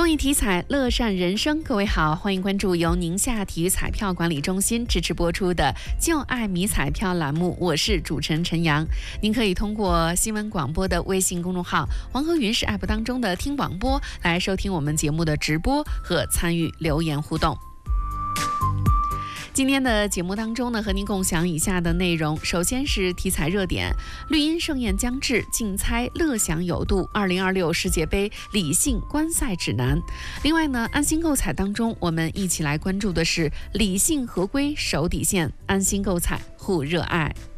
公益体彩，乐善人生。各位好，欢迎关注由宁夏体育彩票管理中心支持播出的就爱迷彩票栏目，我是主持人陈阳。您可以通过新闻广播的微信公众号黄河云视 app 当中的听广播来收听我们节目的直播和参与留言互动。今天的节目当中呢，和您共享以下的内容。首先是体彩热点，绿茵盛宴将至，竞猜乐享有度2026世界杯理性观赛指南。另外呢，安心购彩当中，我们一起来关注的是理性合规守底线，安心购彩护热爱。